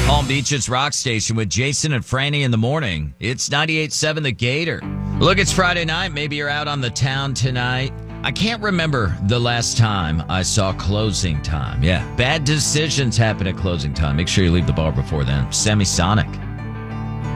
Palm Beach's Rock Station with Jason and Franny in the morning. It's 98.7 The Gator. Look, it's Friday night. Maybe you're out on the town tonight. I can't remember the last time I saw closing time. Yeah, bad decisions happen at closing time. Make sure you leave the bar before then. Semisonic.